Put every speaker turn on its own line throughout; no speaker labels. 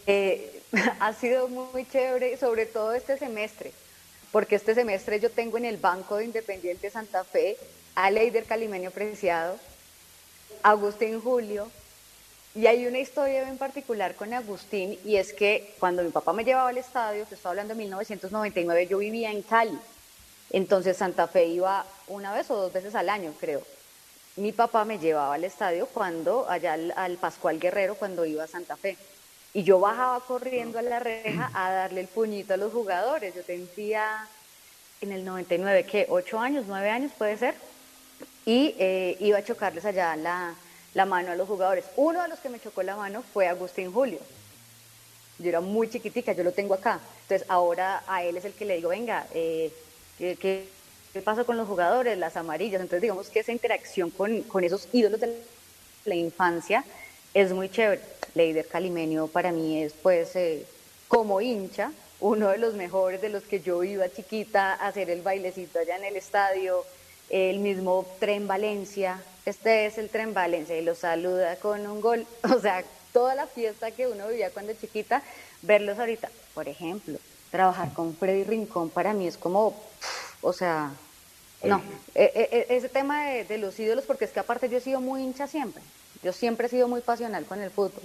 Ha sido muy chévere, sobre todo este semestre, porque este semestre yo tengo en el banco de Independiente Santa Fe a Leider Calimeño Preciado, Agustín Julio, y hay una historia en particular con Agustín, y es que cuando mi papá me llevaba al estadio, te estoy hablando de 1999, yo vivía en Cali, entonces Santa Fe iba una vez o dos veces al año, creo. Mi papá me llevaba al estadio cuando, allá al Pascual Guerrero, cuando iba a Santa Fe. Y yo bajaba corriendo a la reja a darle el puñito a los jugadores. Yo tendría en el 99, ¿qué? 8 años, 9 años puede ser. Y iba a chocarles allá la mano a los jugadores. Uno de los que me chocó la mano fue Agustín Julio. Yo era muy chiquitica, yo lo tengo acá. Entonces ahora a él es el que le digo, venga, ¿qué pasa con los jugadores? Las amarillas. Entonces digamos que esa interacción con esos ídolos de la infancia es muy chévere. Leider Calimenio para mí es pues como hincha, uno de los mejores de los que yo iba chiquita a hacer el bailecito allá en el estadio, el mismo Tren Valencia, este es el Tren Valencia y lo saluda con un gol, o sea, toda la fiesta que uno vivía cuando chiquita, verlos ahorita, por ejemplo, trabajar con Freddy Rincón para mí es como, o sea, no, ese tema de los ídolos, porque es que aparte yo he sido muy hincha siempre, yo siempre he sido muy pasional con el fútbol.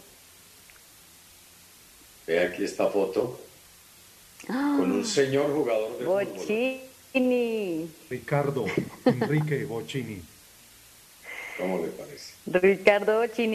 Ve aquí esta foto con un
¡Ah!
señor jugador de fútbol.
Bocini,
Ricardo Enrique Bocini.
¿Cómo le parece?
Ricardo Bocini,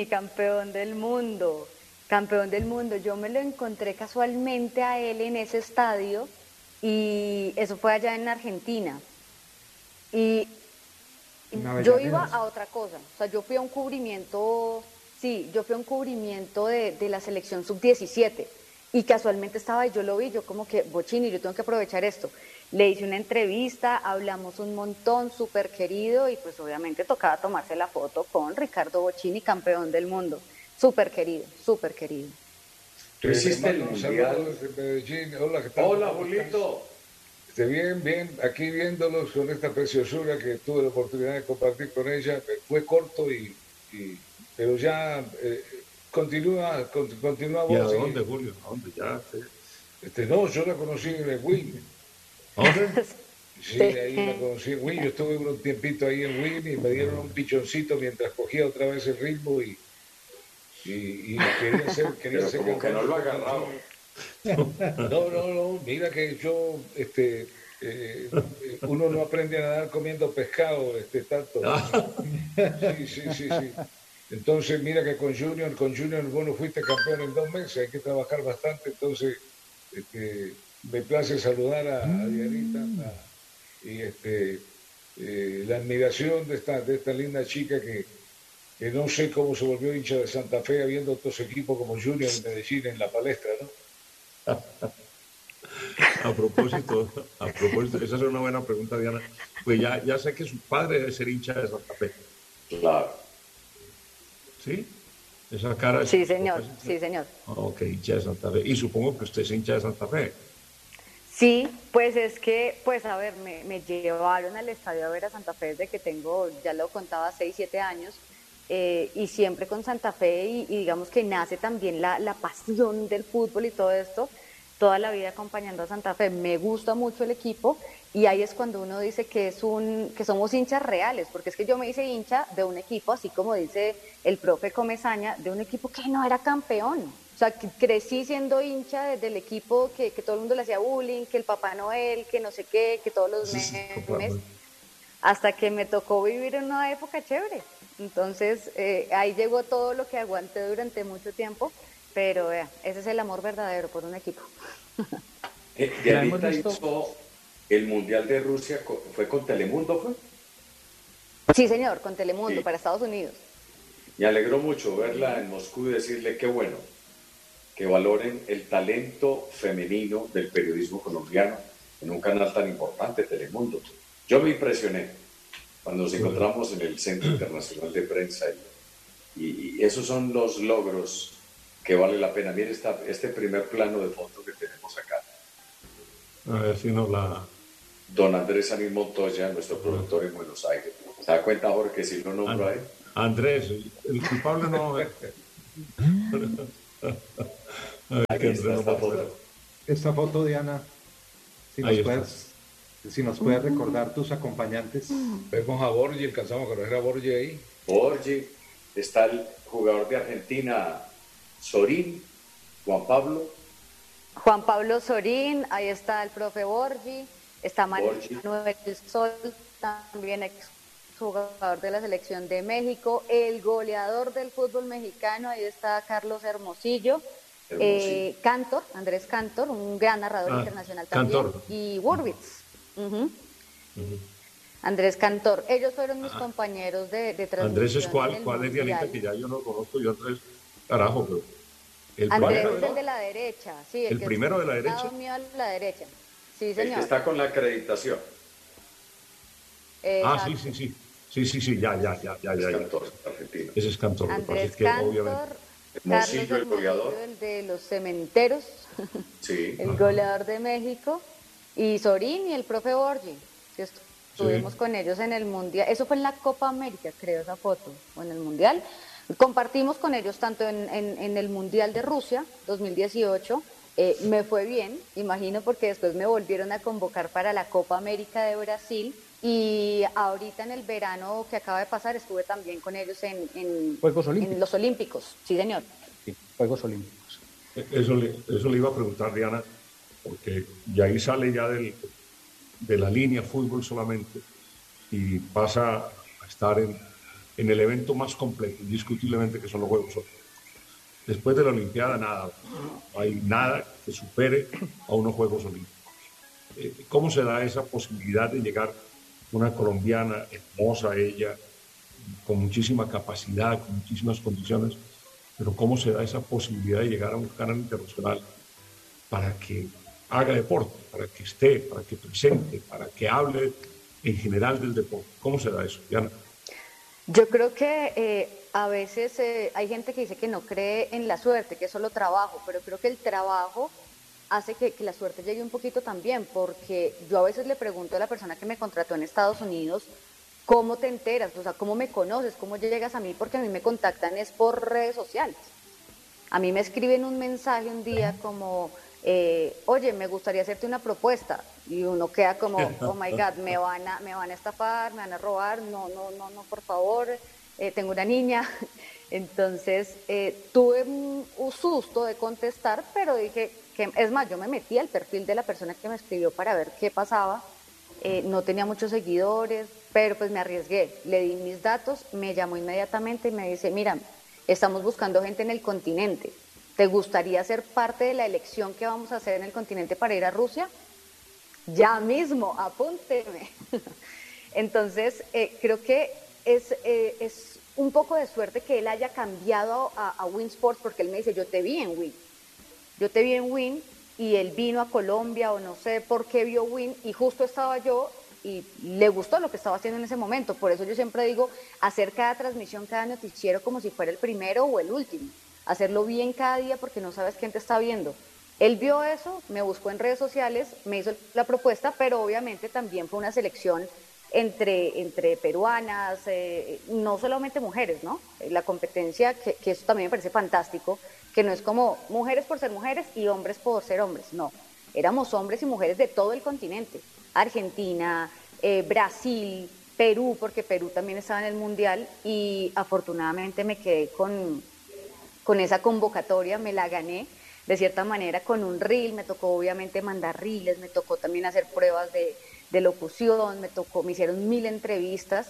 campeón del mundo. Yo me lo encontré casualmente a él en ese estadio y eso fue allá en Argentina. Y
En
yo iba
Avellaneda.
a otra cosa, o sea, yo fui a un cubrimiento, sí, yo fui a un cubrimiento de la selección sub-17 y casualmente estaba y yo lo vi, yo como que, Bochini, yo tengo que aprovechar esto. Le hice una entrevista, hablamos un montón, súper querido y pues obviamente tocaba tomarse la foto con Ricardo Bochini, campeón del mundo. Súper querido, súper querido.
Tú
Le
hiciste el
mando un saludo
mundial.
desde Medellín. Hola, ¿qué tal?
Hola,
¿Cómo estás?
Julito.
Bien, bien, aquí viéndolos con esta preciosura que tuve la oportunidad de compartir con ella. Fue corto y- pero ya continúa
¿Y a
vos.
dónde, Julio? ¿A dónde? Ya.
No, yo la conocí en el Win.
¿A dónde?
Sí,
Sí.
ahí la conocí en Win. Yo estuve un tiempito ahí en Win y me dieron un pichoncito mientras cogía otra vez el ritmo y quería
Pero
ser
como que
campeón
no lo ha agarrado.
internacional. No, no, no, mira que yo, uno no aprende a nadar comiendo pescado, tanto. Sí, sí, sí, sí. Entonces, mira que con Junior, bueno, fuiste campeón en 2 meses, hay que trabajar bastante, entonces, me place saludar a Dianita y la admiración de esta linda chica que no sé cómo se volvió hincha de Santa Fe habiendo otros equipos como Junior y Medellín en la palestra, ¿no?
A propósito, esa es una buena pregunta, Diana. Pues ya sé que su padre debe ser hincha de Santa Fe,
Claro.
¿sí? Esa cara es
Sí,
su papá
señor,
es hincha.
sí, señor.
Ok, hincha de Santa Fe. Y supongo que usted es hincha de Santa Fe.
Sí, pues es que, pues a ver, me llevaron al estadio a ver a Santa Fe desde que tengo, ya lo contaba, 6, 7 años, y siempre con Santa Fe y digamos que nace también la pasión del fútbol y todo esto, toda la vida acompañando a Santa Fe. Me gusta mucho el equipo y ahí es cuando uno dice que somos hinchas reales, porque es que yo me hice hincha de un equipo, así como dice el profe Comesaña, de un equipo que no era campeón. O sea, que crecí siendo hincha del equipo que todo el mundo le hacía bullying, que el Papá Noel, que no sé qué, que todos los
Sí, sí,
memes, hasta que me tocó vivir en una época chévere. Entonces, ahí llegó todo lo que aguanté durante mucho tiempo, pero ese es el amor verdadero por un equipo.
La hemos
Dianita
visto.
hizo el mundial de Rusia, fue con Telemundo, ¿fue?
Sí, señor, con Telemundo
Sí.
para Estados Unidos.
Me alegró mucho verla en Moscú y decirle qué bueno que valoren el talento femenino del periodismo colombiano en un canal tan importante, Telemundo. Yo me impresioné cuando nos encontramos en el Centro Internacional de Prensa y esos son los logros que vale la pena. Mire este primer plano de foto que tenemos acá.
A ver si nos la.
Don Andrés Anís Montoya, nuestro productor en Buenos Aires. ¿Se da cuenta, Jorge, que si lo nombro
An-
ahí?
Andrés, el culpable no. A ver, que
Aquí
Andrés
está
nos va
esta
a poner.
foto.
Esta foto, Diana, si
Ahí
nos
está.
puedes, si nos puedes recordar tus acompañantes.
Vemos a Borgi, alcanzamos a conocer a Borgi ahí.
Borgi, está el jugador de Argentina, Sorín, Juan Pablo.
Juan Pablo Sorín, ahí está el profe Borgi, está Manuel Sol, también exjugador de la selección de México, el goleador del fútbol mexicano, ahí está Carlos Hermosillo. Cantor, Andrés Cantor, un gran narrador internacional también,
Cantor.
y Wurbitz. Andrés Cantor, ellos fueron mis compañeros de transmisión.
Andrés es cuál es Dianita, que ya yo no conozco, yo Andrés, carajo, pero
Andrés es el de la derecha, sí,
el primero de la derecha.
Lado mío a la derecha, sí, señor.
El que está con la acreditación.
Sí, ya.
Es Cantor, argentino.
Ese es Cantor.
Andrés
que,
Cantor,
obviamente.
Hermosillo, el goleador.
el de los cementeros,
Sí.
el goleador de México, y Sorín y el profe Borgi, que estuvimos con ellos en el Mundial. Eso fue en la Copa América, creo, esa foto, o en el Mundial. Compartimos con ellos tanto en el Mundial de Rusia 2018, me fue bien, imagino, porque después me volvieron a convocar para la Copa América de Brasil, y ahorita en el verano que acaba de pasar estuve también con ellos en
Juegos Olímpicos.
En los Olímpicos, sí señor.
Sí, Juegos Olímpicos.
Eso le iba a preguntar, Diana, porque ya ahí sale ya de la línea fútbol solamente y pasa a estar en el evento más completo, indiscutiblemente, que son los Juegos Olímpicos. Después de la Olimpiada, nada, no hay nada que supere a unos Juegos Olímpicos. ¿Cómo se da esa posibilidad de llegar una colombiana hermosa, ella, con muchísima capacidad, con muchísimas condiciones, pero cómo se da esa posibilidad de llegar a un canal internacional para que haga deporte, para que esté, para que presente, para que hable en general del deporte? ¿Cómo se da eso, Diana?
Yo creo que a veces hay gente que dice que no cree en la suerte, que es solo trabajo, pero creo que el trabajo hace que la suerte llegue un poquito también, porque yo a veces le pregunto a la persona que me contrató en Estados Unidos, ¿cómo te enteras? O sea, ¿cómo me conoces? ¿Cómo llegas a mí? Porque a mí me contactan es por redes sociales. A mí me escriben un mensaje un día como, oye, me gustaría hacerte una propuesta, y uno queda como, oh my God, me van a estafar, me van a robar, no, por favor, tengo una niña. Entonces tuve un susto de contestar, pero dije, es más, yo me metí al perfil de la persona que me escribió para ver qué pasaba. No tenía muchos seguidores, pero pues me arriesgué, le di mis datos, me llamó inmediatamente y me dice, mira, estamos buscando gente en el continente, ¿te gustaría ser parte de la elección que vamos a hacer en el continente para ir a Rusia? Ya mismo, apúnteme. Entonces, creo que es un poco de suerte que él haya cambiado a Win Sports, porque él me dice, yo te vi en Win, y él vino a Colombia, o no sé por qué vio Win, y justo estaba yo, y le gustó lo que estaba haciendo en ese momento. Por eso yo siempre digo, hacer cada transmisión, cada noticiero como si fuera el primero o el último, hacerlo bien cada día, porque no sabes quién te está viendo. Él vio eso, me buscó en redes sociales, me hizo la propuesta, pero obviamente también fue una selección entre peruanas, no solamente mujeres, ¿no? La competencia, que eso también me parece fantástico, que no es como mujeres por ser mujeres y hombres por ser hombres, no. Éramos hombres y mujeres de todo el continente, Argentina, Brasil, Perú, porque Perú también estaba en el Mundial, y afortunadamente me quedé con esa convocatoria, me la gané de cierta manera con un reel. Me tocó obviamente mandar reels, me tocó también hacer pruebas de locución, me hicieron 1000 entrevistas,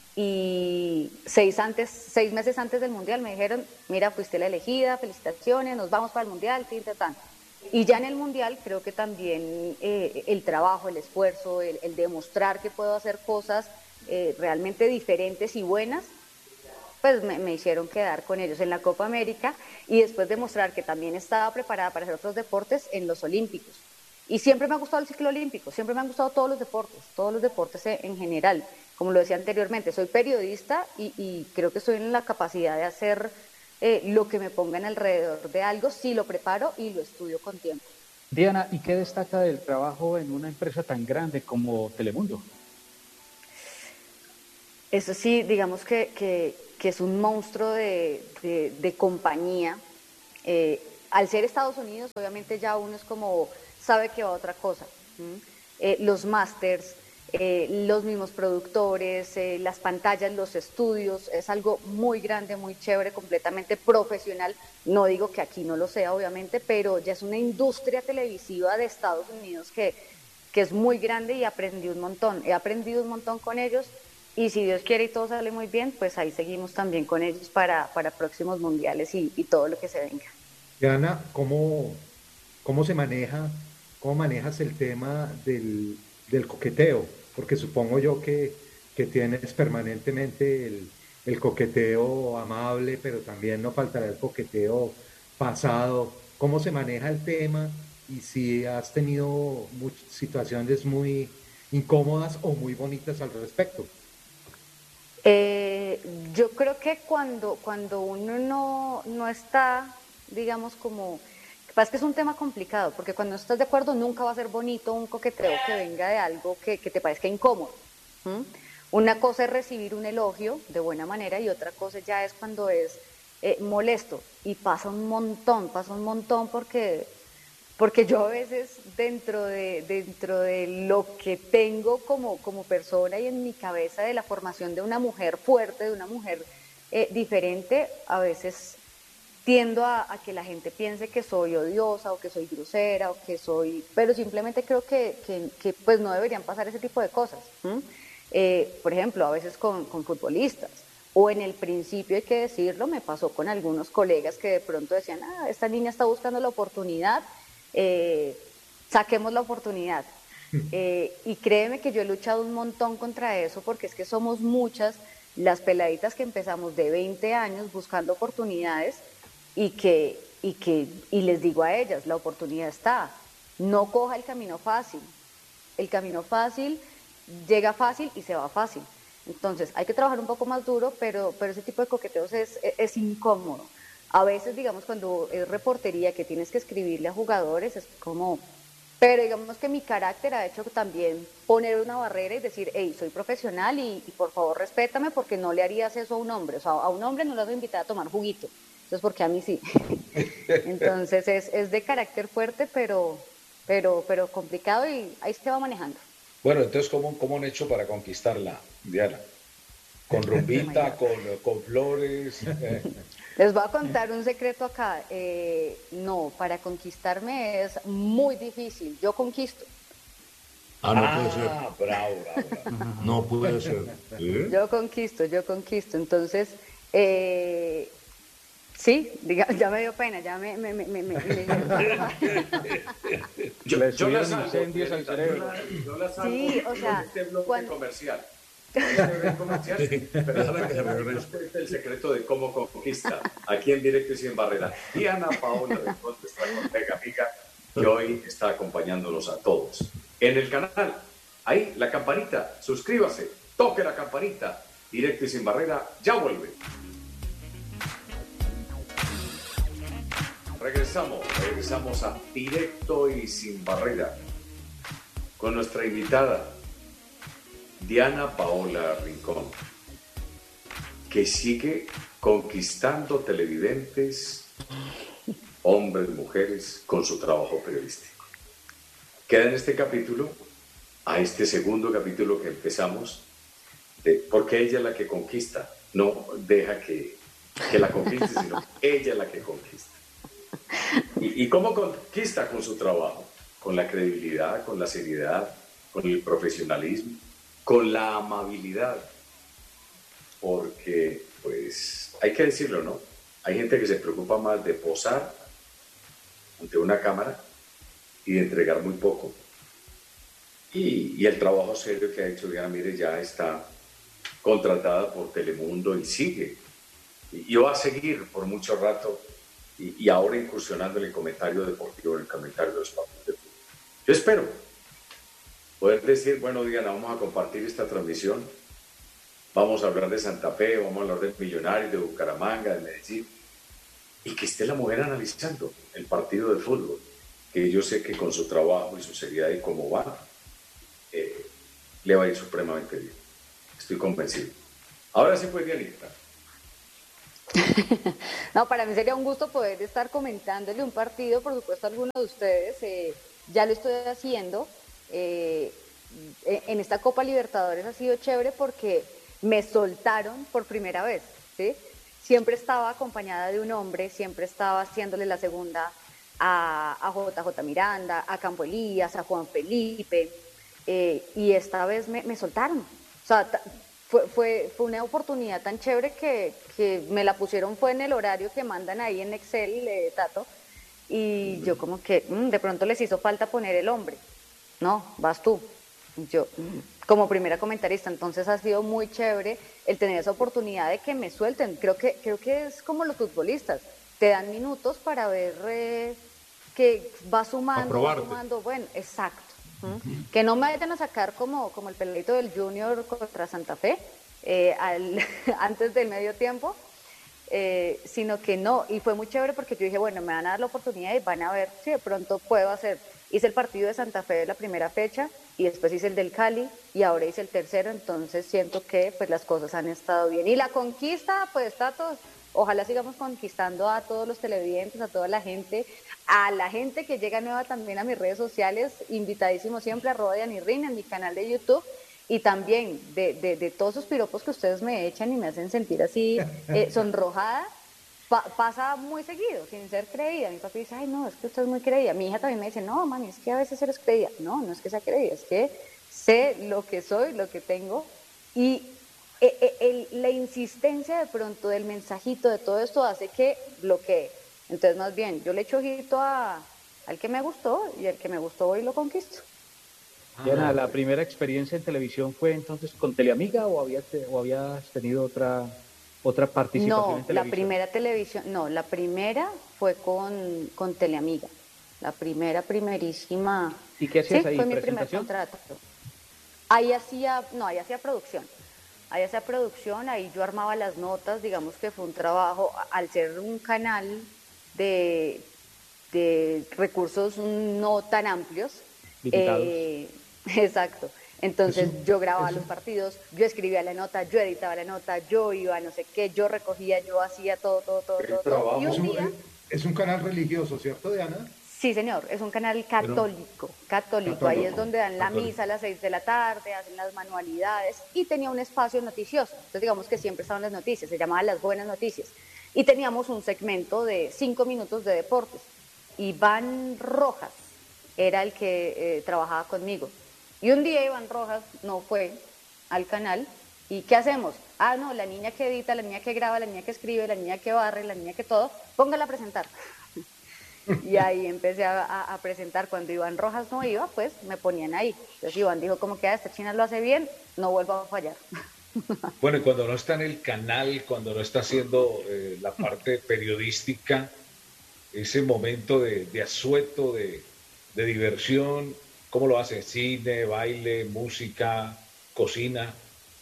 y 6 meses antes del Mundial me dijeron, mira, fuiste la elegida, felicitaciones, nos vamos para el Mundial, tan. Y ya en el Mundial creo que también el trabajo, el esfuerzo, el demostrar que puedo hacer cosas realmente diferentes y buenas, pues me hicieron quedar con ellos en la Copa América, y después demostrar que también estaba preparada para hacer otros deportes en los Olímpicos. Y siempre me ha gustado el ciclo olímpico, siempre me han gustado todos los deportes en general. Como lo decía anteriormente, soy periodista y creo que estoy en la capacidad de hacer lo que me pongan alrededor de algo, si lo preparo y lo estudio con tiempo.
Diana, ¿y qué destaca del trabajo en una empresa tan grande como Telemundo?
Eso sí, digamos que es un monstruo de compañía. al ser Estados Unidos, obviamente ya uno es como, sabe que va a otra cosa. Los másters, los mismos productores, las pantallas, los estudios, es algo muy grande, muy chévere, completamente profesional. No digo que aquí no lo sea, obviamente, pero ya es una industria televisiva de Estados Unidos que es muy grande y aprendí un montón. He aprendido un montón con ellos y si Dios quiere y todo sale muy bien, pues ahí seguimos también con ellos para próximos mundiales y todo lo que se venga.
Diana, ¿cómo se maneja, cómo manejas el tema del coqueteo? Porque supongo yo que tienes permanentemente el coqueteo amable, pero también no faltará el coqueteo pasado. ¿Cómo se maneja el tema? Y si has tenido situaciones muy incómodas o muy bonitas al respecto.
Yo creo que cuando uno no está, digamos, como... Lo que pasa es que es un tema complicado, porque cuando no estás de acuerdo nunca va a ser bonito un coqueteo que venga de algo que te parezca incómodo. ¿Mm? Una cosa es recibir un elogio de buena manera y otra cosa ya es cuando es molesto. Y pasa un montón porque yo a veces dentro de lo que tengo como persona y en mi cabeza de la formación de una mujer fuerte, de una mujer diferente, a veces tiendo a que la gente piense que soy odiosa o que soy grosera o que soy... Pero simplemente creo que pues no deberían pasar ese tipo de cosas. Por ejemplo, a veces con futbolistas. O en el principio, hay que decirlo, me pasó con algunos colegas que de pronto decían, esta niña está buscando la oportunidad, saquemos la oportunidad. Y créeme que yo he luchado un montón contra eso porque es que somos muchas las peladitas que empezamos de 20 años buscando oportunidades y les digo a ellas, la oportunidad está, no coja el camino fácil llega fácil y se va fácil. Entonces hay que trabajar un poco más duro, pero ese tipo de coqueteos es incómodo. A veces, digamos, cuando es reportería que tienes que escribirle a jugadores, es como... Pero digamos que mi carácter ha hecho también poner una barrera y decir, hey, soy profesional y por favor respétame porque no le harías eso a un hombre. O sea, a un hombre no le vas a invitar a tomar juguito. Entonces, porque a mí sí. Entonces es de carácter fuerte, pero complicado y ahí se va manejando.
Bueno, entonces, ¿cómo han hecho para conquistarla, Diana? ¿Con rumbita, con flores?
Les voy a contar un secreto acá. No, para conquistarme es muy difícil. Yo conquisto.
No puede ser.
Bravo.
No puede ser.
Yo conquisto. Entonces, sí, ya me dio pena, ya me
Le
Yo la
subieron
salvo,
incendios al cerebro.
yo la salvo
Sí, o sea,
con este bloque
cuando...
comercial. Este bloque comercial, pero
Déjala que se
déjame que
regrese.
nos cuente el secreto de cómo conquista, aquí en directo y sin barrera. Diana Paola Rincón, nuestra colega amiga, que hoy está acompañándonos a todos. En el canal, ahí, la campanita, suscríbase, toque la campanita, directo y sin barrera, ya vuelve. Regresamos a Directo y Sin Barrera con nuestra invitada Diana Paola Rincón, que sigue conquistando televidentes, hombres, mujeres, con su trabajo periodístico. Queda en este capítulo, a este segundo capítulo que empezamos, porque ella es la que conquista, no deja que la conquiste, sino ella es la que conquista. ¿Y cómo conquista? Con su trabajo, con la credibilidad, con la seriedad, con el profesionalismo, con la amabilidad. Porque, pues, hay que decirlo, ¿no? Hay gente que se preocupa más de posar ante una cámara y de entregar muy poco. Y el trabajo serio que ha hecho Diana, mire, ya está contratada por Telemundo y sigue. Y va a seguir por mucho rato. Y ahora incursionando en el comentario deportivo, en el comentario de los partidos de fútbol. Yo espero poder decir, bueno, Diana, vamos a compartir esta transmisión, vamos a hablar de Santa Fe, vamos a hablar de Millonarios, de Bucaramanga, de Medellín, y que esté la mujer analizando el partido de fútbol, que yo sé que con su trabajo y su seriedad y cómo va, le va a ir supremamente bien. Estoy convencido. Ahora sí, pues, Dianita.
No, para mí sería un gusto poder estar comentándole un partido, por supuesto, a alguno de ustedes. Ya lo estoy haciendo. eh, en esta Copa Libertadores ha sido chévere porque me soltaron por primera vez, ¿sí? Siempre estaba acompañada de un hombre, siempre estaba haciéndole la segunda a JJ Miranda, a Campo Elías, a Juan Felipe, y esta vez me soltaron. O sea, fue una oportunidad tan chévere que me la pusieron fue en el horario que mandan ahí en Excel, Tato, y yo como que de pronto les hizo falta poner el hombre. No, vas tú. Yo, como primera comentarista, entonces ha sido muy chévere el tener esa oportunidad de que me suelten. Creo que es como los futbolistas, te dan minutos para ver que va sumando, bueno, exacto. Que no me vayan a sacar como el peladito del Junior contra Santa Fe antes del medio tiempo, sino que no, y fue muy chévere porque yo dije, bueno, me van a dar la oportunidad y van a ver si de pronto puedo hacer. Hice el partido de Santa Fe de la primera fecha y después hice el del Cali y ahora hice el tercero, entonces siento que pues las cosas han estado bien. Y la conquista, pues Tato, ojalá sigamos conquistando a todos los televidentes, a toda la gente que llega nueva también a mis redes sociales, invitadísimo siempre a @DianiRin en mi canal de YouTube. Y también de todos esos piropos que ustedes me echan y me hacen sentir así sonrojada, pasa muy seguido, sin ser creída. Mi papá dice, ay, no, es que usted es muy creída. Mi hija también me dice, no, mami, es que a veces eres creída. No, no es que sea creída, es que sé lo que soy, lo que tengo. Y la insistencia de pronto del mensajito, de todo esto, hace que bloquee. Entonces, más bien, yo le echo ojito al que me gustó y al que me gustó hoy lo conquisto.
Diana, ¿la primera experiencia en televisión fue entonces con Teleamiga o habías tenido otra participación en televisión?
La primera fue con Teleamiga. La primerísima.
¿Y qué hacías ahí?
Fue mi primer contrato. Ahí hacía producción. Ahí yo armaba las notas, digamos que fue un trabajo, al ser un canal de recursos no tan amplios. Exacto. Entonces yo grababa los partidos, yo escribía la nota, yo editaba la nota, yo iba a no sé qué, yo recogía, yo hacía todo.
Y un día, es un canal religioso, ¿cierto, Diana?
Sí, señor, es un canal católico. Ahí es donde dan la misa a las 6 de la tarde, hacen las manualidades y tenía un espacio noticioso. Entonces digamos que siempre estaban las noticias, se llamaba Las Buenas Noticias. Y teníamos un segmento de 5 minutos de deportes. Iván Rojas era el que trabajaba conmigo. Y un día Iván Rojas no fue al canal. ¿Y qué hacemos? Ah, no, la niña que edita, la niña que graba, la niña que escribe, la niña que barre, la niña que todo, póngala a presentar. Y ahí empecé a presentar. Cuando Iván Rojas no iba, pues me ponían ahí. Entonces Iván dijo, como que esta china lo hace bien, no vuelvo a fallar.
Bueno, y cuando no está en el canal, cuando no está haciendo la parte periodística, ese momento de asueto, de diversión, ¿cómo lo hace? ¿Cine, baile, música, cocina?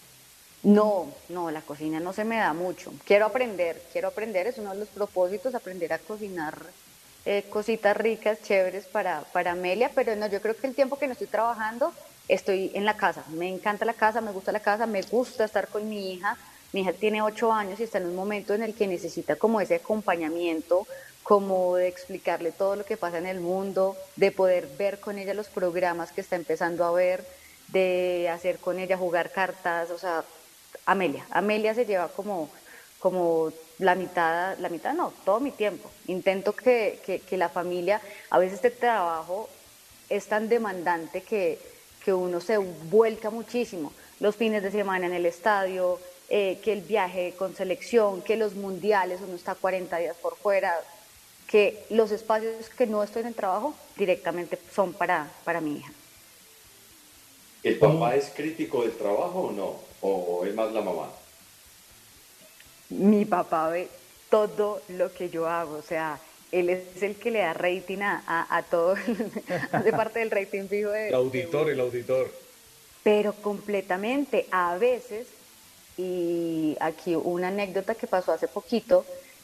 No, la cocina no se me da mucho. Quiero aprender, es uno de los propósitos, aprender a cocinar cositas ricas, chéveres para Amelia, pero no, yo creo que el tiempo que no estoy trabajando, estoy en la casa. Me encanta la casa, me gusta la casa, me gusta estar con mi hija. Mi hija tiene 8 años y está en un momento en el que necesita como ese acompañamiento, como de explicarle todo lo que pasa en el mundo, de poder ver con ella los programas que está empezando a ver, de hacer con ella jugar cartas, o sea, Amelia se lleva como la mitad no, todo mi tiempo. Intento que la familia, a veces este trabajo es tan demandante que uno se vuelca muchísimo. Los fines de semana en el estadio, que el viaje con selección, que los mundiales, uno está 40 días por fuera, que los espacios que no estoy en el trabajo directamente son para mi hija.
¿El papá es crítico del trabajo o no? ¿O es más la mamá?
Mi papá ve todo lo que yo hago, o sea, él es el que le da rating a todo, hace parte del rating fijo de...
El auditor.
Pero completamente, a veces, y aquí una anécdota que pasó hace poquito,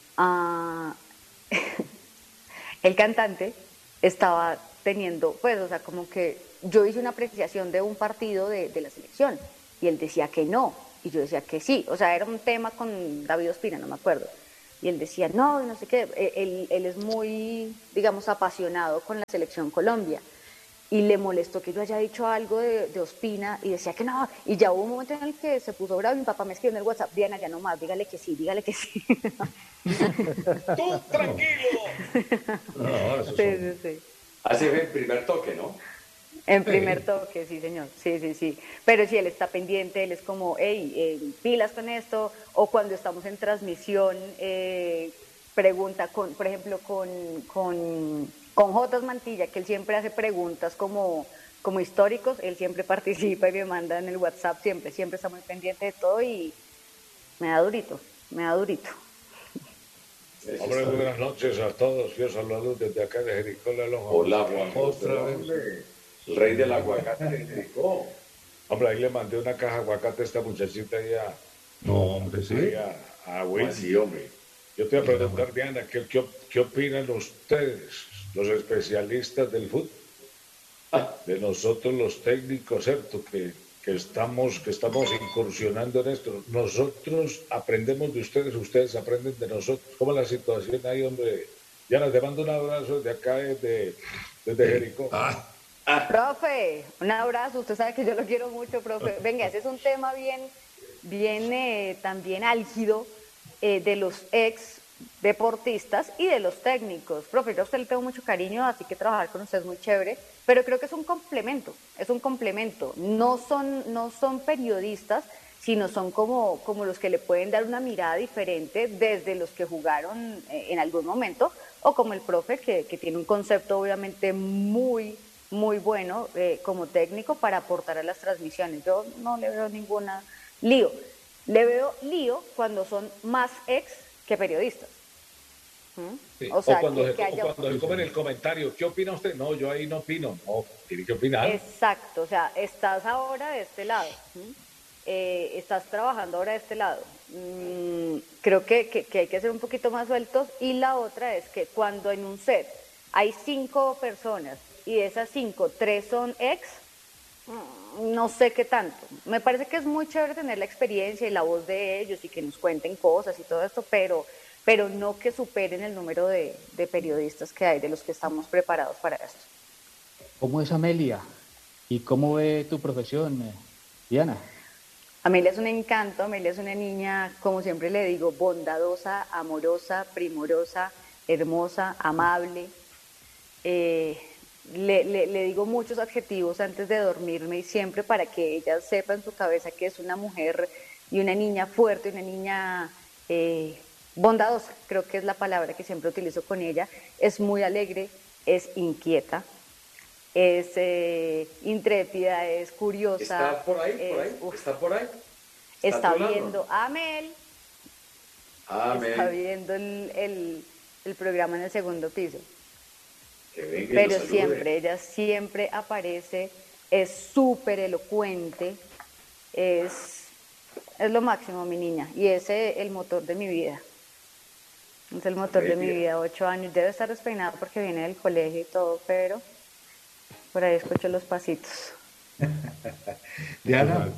el cantante estaba teniendo, pues, o sea, como que yo hice una apreciación de un partido de la selección y él decía que no, y yo decía que sí, o sea, era un tema con David Ospina, no me acuerdo. y él decía, no sé qué, él es muy, digamos, apasionado con la selección Colombia, y le molestó que yo haya dicho algo de Ospina, y decía que no, y ya hubo un momento en el que se puso bravo, y mi papá me escribió en el WhatsApp, Diana, ya no más, dígale que sí.
¡Tú tranquilo!
No,
Sí.
Así fue el primer toque, ¿no?
En primer toque, sí, señor. Sí. Pero si él está pendiente, él es como, hey, pilas con esto. O cuando estamos en transmisión, pregunta, por ejemplo, con Jotas Mantilla, que él siempre hace preguntas como históricos, él siempre participa y me manda en el WhatsApp, siempre está muy pendiente de todo y me da durito.
Hombre, buenas noches a todos. Yo saludo desde acá de Jericó, la Lonja.
Hola, Juan José,
Otra vez.
hombre. El rey del aguacate de Jericó.
Hombre, ahí le mandé una caja de aguacate a esta muchachita
No, hombre, sí.
a
¿Cómo así, hombre?
Yo te voy a preguntar, Diana, ¿qué opinan ustedes, los especialistas del fútbol, de nosotros los técnicos, cierto, que estamos incursionando en esto? Nosotros aprendemos de ustedes aprenden de nosotros. ¿Cómo es la situación ahí, hombre? Diana, te mando un abrazo desde acá, desde Jericó.
Profe, un abrazo, usted sabe que yo lo quiero mucho, profe. Venga, ese es un tema bien también álgido de los ex deportistas y de los técnicos. Profe, yo a usted le tengo mucho cariño, así que trabajar con usted es muy chévere, pero creo que es un complemento. No son periodistas, sino son como los que le pueden dar una mirada diferente desde los que jugaron en algún momento, o como el profe que tiene un concepto obviamente muy bueno como técnico para aportar a las transmisiones. Yo no le veo ninguna lío. Le veo lío cuando son más ex que periodistas.
Sí.
O sea,
cuando
que
comen el comentario, ¿qué opina usted? No, yo ahí no opino. No, tiene que opinar.
Exacto, o sea, estás ahora de este lado. Estás trabajando ahora de este lado. Creo que hay que ser un poquito más sueltos. Y la otra es que cuando en un set hay 5 personas y de esas 5, 3 son ex, no sé qué tanto. Me parece que es muy chévere tener la experiencia y la voz de ellos y que nos cuenten cosas y todo esto, pero no que superen el número de periodistas que hay, de los que estamos preparados para esto.
¿Cómo es Amelia? ¿Y cómo ve tu profesión, Diana?
Amelia es un encanto, Amelia es una niña, como siempre le digo, bondadosa, amorosa, primorosa, hermosa, amable. Le digo muchos adjetivos antes de dormirme y siempre para que ella sepa en su cabeza que es una mujer y una niña fuerte, una niña bondadosa, creo que es la palabra que siempre utilizo con ella. Es muy alegre, es inquieta, es intrépida, es curiosa.
¿Está por ahí? ¿Está por ahí?
Está viendo Amel.
Amel.
Está viendo el programa en el segundo piso.
Pero
ella siempre aparece, es súper elocuente, es lo máximo, mi niña, y ese es el motor de mi vida. Es el motor de mi vida, 8 años. Debe estar despeinada porque viene del colegio y todo, pero por ahí escucho los pasitos.
Diana,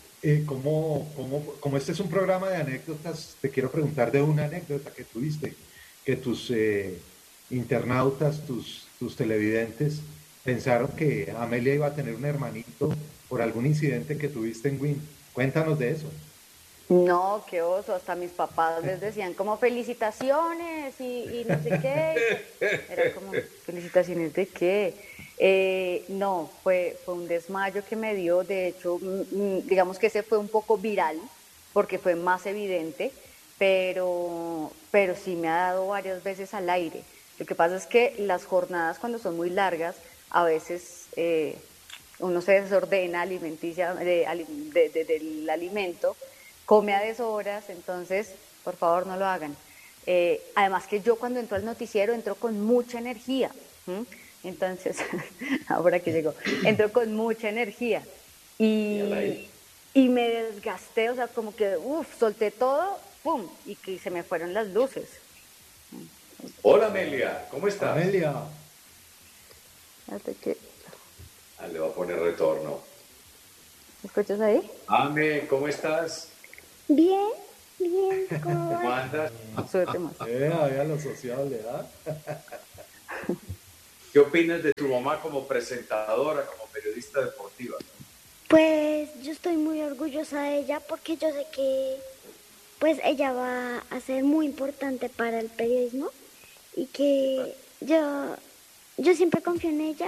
como este es un programa de anécdotas, te quiero preguntar de una anécdota que tuviste, que tus internautas, tus televidentes pensaron que Amelia iba a tener un hermanito por algún incidente que tuviste en Win. Cuéntanos de eso.
No, qué oso, hasta mis papás les decían como felicitaciones y no sé qué. Era como, ¿felicitaciones de qué? No, fue un desmayo que me dio, de hecho, digamos que ese fue un poco viral, porque fue más evidente, pero sí me ha dado varias veces al aire. Lo que pasa es que las jornadas cuando son muy largas, a veces uno se desordena alimenticia del alimento, come a deshoras, entonces por favor no lo hagan. Además que yo cuando entro al noticiero entro con mucha energía, entonces, ahora que llegó, entro con mucha energía y me desgasté, o sea, como que solté todo, ¡pum! Y que se me fueron las luces.
Hola Amelia, ¿cómo estás?
Amelia.
Le va a poner retorno.
¿Me escuchas ahí?
Ame, ¿cómo estás?
Bien,
Bien,
¿Cómo andas?
Súbete más.
Había lo sociable, ¿ah?
¿Qué opinas de tu mamá como presentadora, como periodista deportiva?
Pues yo estoy muy orgullosa de ella porque yo sé que pues ella va a ser muy importante para el periodismo y que yo siempre confío en ella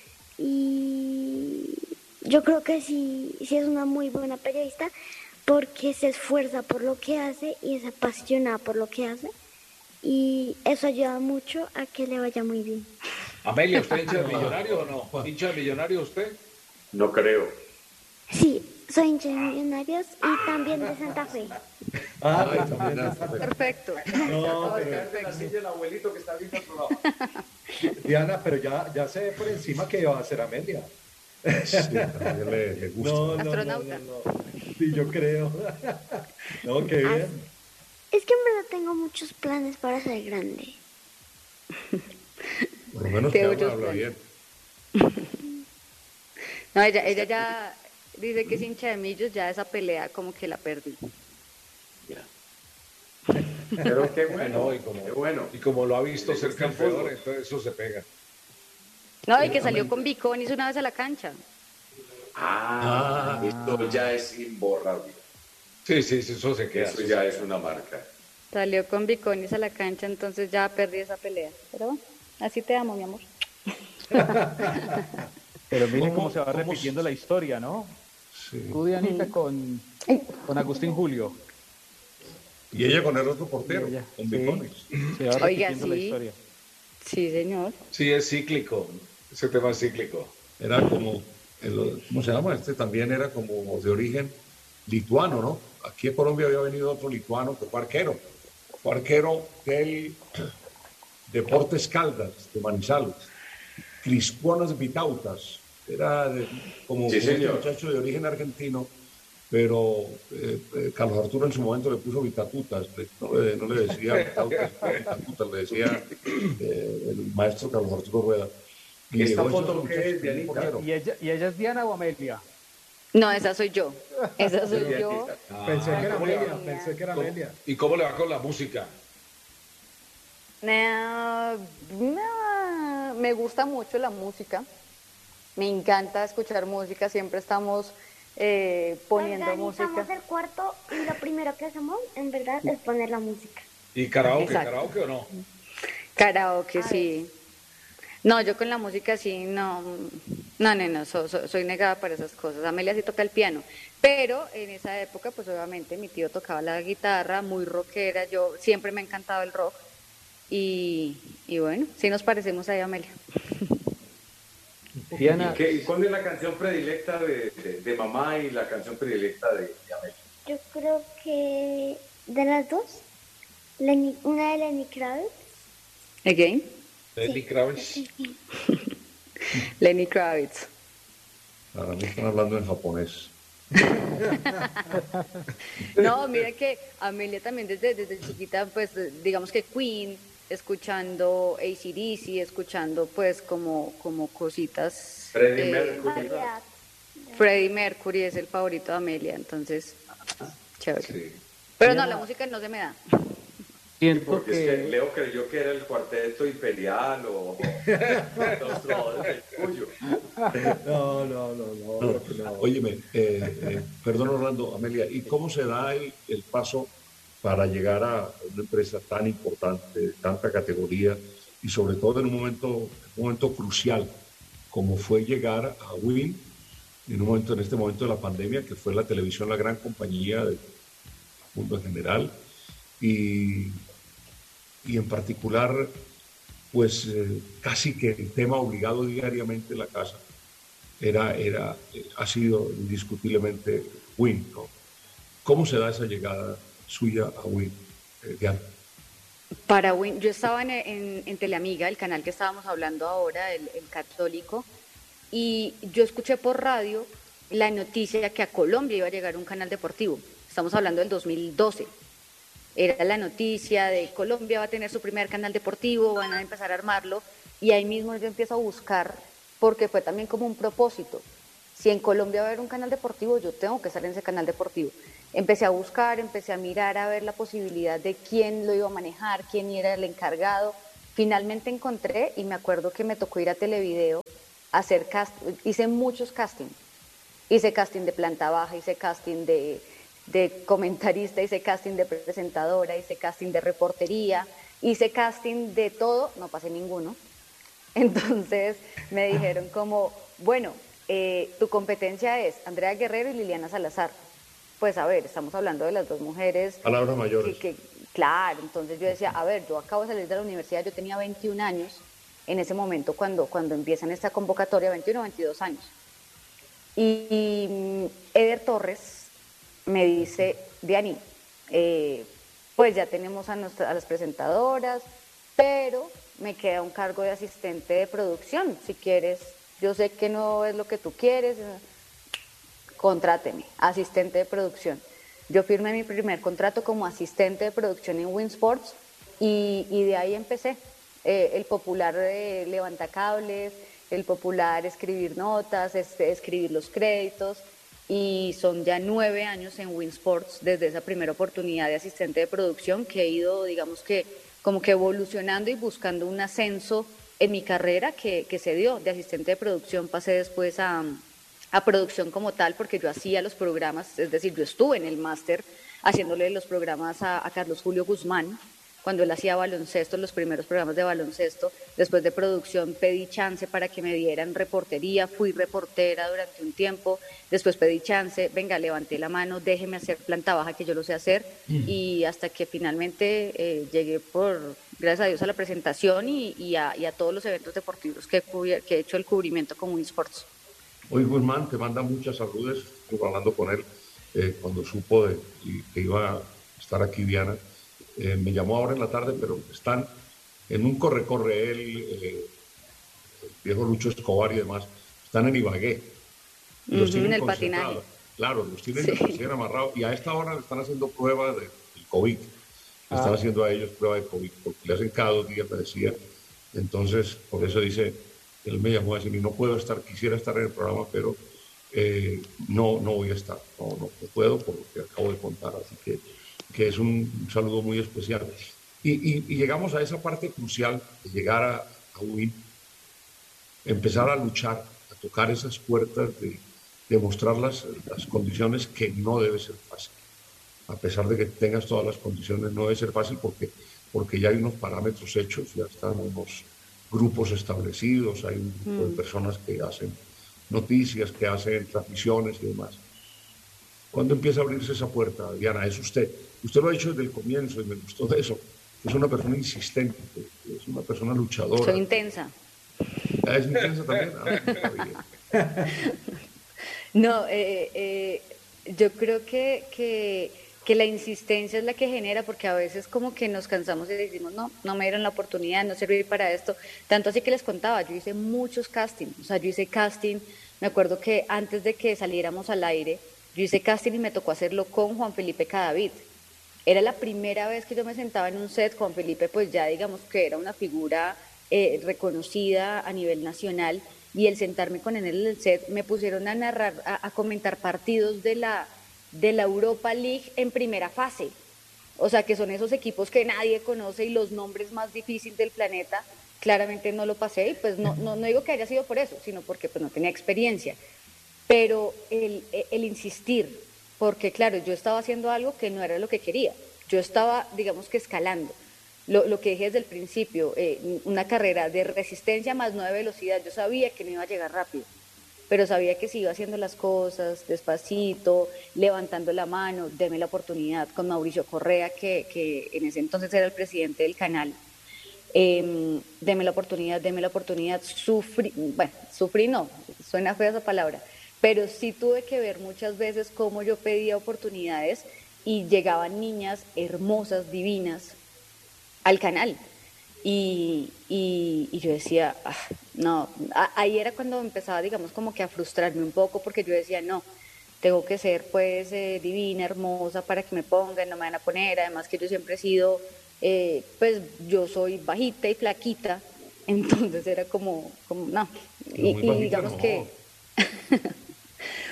y yo creo que sí es una muy buena periodista porque se esfuerza por lo que hace y es apasionada por lo que hace y eso ayuda mucho a que le vaya muy bien.
Amelia, ¿usted hincha de Millonarios o no? ¿Hincha de Millonarios usted?
No creo.
Sí, soy hincha de Millonarios y también de Santa Fe.
Perfecto.
No,
La silla del abuelito que está viendo otro lado.
Diana, pero ya se ve por encima que va a ser Amelia.
Sí, también le gusta.
No,
Astronauta.
Sí, yo creo. No, qué bien.
Es que en verdad tengo muchos planes para ser grande.
Por lo menos
Te
que
oyo
habla
bien.
bien.
No, ella ya dice que es hincha de Millos, ya esa pelea como que la perdí.
Pero qué bueno,
No,
qué bueno.
Y como lo ha visto
Le
ser
gusta el
campeón,
fútbol.
entonces eso se pega.
No, y que salió con Biconis una vez a la cancha.
Esto ya es imborrable.
Sí, eso se queda.
Eso ya es una marca.
Salió con Biconis a la cancha, entonces ya perdí esa pelea. Pero bueno, así te amo, mi amor.
Pero miren
¿Cómo-
cómo se va
cómo
repitiendo la historia, ¿no?
Sí.
Tú, Dianita, con Agustín Julio.
Y ella con el otro portero,
Y ella,
con
sí.
Bicones.
Se va
Oiga,
repitiendo la
sí.
historia.
Sí, señor.
Sí, es cíclico. Ese tema es cíclico.
Era como, ¿cómo se llama? Este también era como de origen lituano, ¿no? Aquí en Colombia había venido otro lituano que fue arquero. Fue arquero del Deportes Caldas, de Manizales. Crisponas Vitautas. Era como
Sí,
este
señor.
muchacho de origen argentino, pero Carlos Arturo en su momento le puso Vitatutas. No le decía Vitautas, Vitatutas, le decía el maestro Carlos Arturo Rueda. Y
¿Esta
llegó ese
foto
muchacho
qué es,
como un
Dianita?
portero.
¿Y ella es Diana o Amelia?
No, esa soy yo. Esa soy yo.
Pensé que era
¿cómo le va?
Amelia, pensé que era Amelia.
¿Y cómo le va con la música?
Me gusta mucho la música. Me encanta escuchar música. Siempre estamos poniendo
Organizamos
música.
el cuarto y lo primero que hacemos, en verdad, es poner la música.
¿Y karaoke?
Exacto.
¿Karaoke o no?
Karaoke, sí. No, yo con la música sí, no, soy negada para esas cosas. Amelia sí toca el piano, pero en esa época, pues obviamente mi tío tocaba la guitarra, muy rockera, yo siempre me ha encantado el rock y bueno, sí nos parecemos ahí a Amelia.
Diana,
¿Y cuál es la canción predilecta de mamá y la canción predilecta de Amelia?
Yo creo que de las dos, una de Lenny Kravitz.
Again,
Lenny Kravitz.
Lenny Kravitz.
Para mí están hablando en japonés.
No, mira que Amelia también desde chiquita, pues digamos que Queen, escuchando AC/DC, escuchando pues como cositas.
Freddie Mercury.
Variedad.
Freddie Mercury es el favorito de Amelia, entonces, chévere.
Sí.
Pero no, la música no se me da.
siento
Porque es
que
que Leo creyó que era el cuarteto imperial o los trovadores del Cuyo.
No.
Óyeme, perdón Orlando, Amelia, ¿y cómo se da el paso para llegar a una empresa tan importante, de tanta categoría y sobre todo en un momento crucial como fue llegar a Win en este momento de la pandemia, que fue la televisión la gran compañía del mundo en general y en particular pues casi que el tema obligado diariamente en la casa ha sido indiscutiblemente Win, ¿no? ¿Cómo se da esa llegada suya a Win, Diana?
Para Win, yo estaba en Teleamiga, el canal que estábamos hablando ahora, el católico, y yo escuché por radio la noticia que a Colombia iba a llegar un canal deportivo. Estamos hablando del 2012. Era la noticia de Colombia va a tener su primer canal deportivo, van a empezar a armarlo, y ahí mismo yo empiezo a buscar, porque fue también como un propósito. Si en Colombia va a haber un canal deportivo, yo tengo que estar en ese canal deportivo. empecé a buscar, empecé a mirar a ver la posibilidad de quién lo iba a manejar, quién era el encargado. Finalmente encontré, y me acuerdo que me tocó ir a Televideo a hacer hice muchos castings. Hice casting de planta baja, hice casting de comentarista, hice casting de presentadora, hice casting de reportería, hice casting de todo, no pasé ninguno. Entonces me dijeron como, bueno, tu competencia es Andrea Guerrero y Liliana Salazar. Pues a ver, estamos hablando de las dos mujeres.
Palabras mayores.
Claro, entonces yo decía, a ver, yo acabo de salir de la universidad, yo tenía 21 años en ese momento cuando empiezan esta convocatoria, 21 o 22 años. Y Eder Torres me dice, Diani, pues ya tenemos a las presentadoras, pero me queda un cargo de asistente de producción, si quieres, yo sé que no es lo que tú quieres, contráteme, asistente de producción. Yo firmé mi primer contrato como asistente de producción en Winsports y de ahí empecé. El popular levantacables, el popular escribir notas, escribir los créditos, y son ya 9 años en Winsports desde esa primera oportunidad de asistente de producción que he ido, digamos que, como que evolucionando y buscando un ascenso en mi carrera que se dio. De asistente de producción pasé después a producción como tal, porque yo hacía los programas, es decir, yo estuve en el máster haciéndole los programas a Carlos Julio Guzmán, cuando él hacía baloncesto, los primeros programas de baloncesto. Después de producción pedí chance para que me dieran reportería, fui reportera durante un tiempo, después pedí chance, venga, levanté la mano, déjeme hacer planta baja que yo lo sé hacer, y hasta que finalmente llegué gracias a Dios a la presentación y a todos los eventos deportivos que he hecho el cubrimiento con Winsports.
Hoy Guzmán te manda muchas saludes, estuve hablando con él cuando supo que iba a estar aquí Diana. Me llamó ahora en la tarde, pero están en un corre-corre él, el viejo Lucho Escobar y demás, están en Ibagué. Los tienen
en el patinaje.
Claro, los tienen amarrados, y a esta hora le están haciendo pruebas del COVID. Le están haciendo a ellos prueba de COVID, porque le hacen cada 2 días, me decía. Entonces, por eso dice, él me llamó a decir, no puedo estar, quisiera estar en el programa, pero no voy a estar, no puedo por lo que acabo de contar, así que es un saludo muy especial. Y llegamos a esa parte crucial de llegar a Win, empezar a luchar, a tocar esas puertas, de mostrar las condiciones, que no debe ser fácil. A pesar de que tengas todas las condiciones, no debe ser fácil porque ya hay unos parámetros hechos, ya están unos grupos establecidos, hay un grupo de personas que hacen noticias, que hacen transmisiones y demás. ¿Cuándo empieza a abrirse esa puerta, Diana? Es usted. Usted lo ha hecho desde el comienzo y me gustó de eso. Es una persona insistente, es una persona luchadora.
Soy intensa.
¿Es intensa también?
No, yo creo que la insistencia es la que genera, porque a veces como que nos cansamos y decimos, no me dieron la oportunidad, no serví para esto. Tanto así que les contaba, yo hice muchos castings, o sea, yo hice casting, me acuerdo que antes de que saliéramos al aire, yo hice casting y me tocó hacerlo con Juan Felipe Cadavid. Era la primera vez que yo me sentaba en un set. Juan Felipe pues ya digamos que era una figura reconocida a nivel nacional, y el sentarme con él en el set, me pusieron a narrar, a comentar partidos de la Europa League en primera fase. O sea, que son esos equipos que nadie conoce y los nombres más difíciles del planeta. Claramente no lo pasé, y pues no digo que haya sido por eso, sino porque pues no tenía experiencia. Pero el insistir, porque claro, yo estaba haciendo algo que no era lo que quería. Yo estaba, digamos que escalando. Lo que dije desde el principio, una carrera de resistencia más no de velocidad. Yo sabía que no iba a llegar rápido, pero sabía que si iba haciendo las cosas despacito, levantando la mano, deme la oportunidad, con Mauricio Correa, que en ese entonces era el presidente del canal. Deme la oportunidad, sufrí no, suena fea esa palabra, pero sí tuve que ver muchas veces cómo yo pedía oportunidades y llegaban niñas hermosas, divinas, al canal. Y yo decía, no, ahí era cuando empezaba, digamos, como que a frustrarme un poco, porque yo decía, no, tengo que ser pues divina, hermosa para que me pongan, no me van a poner, además que yo siempre he sido, pues yo soy bajita y flaquita, entonces era como no, y digamos que,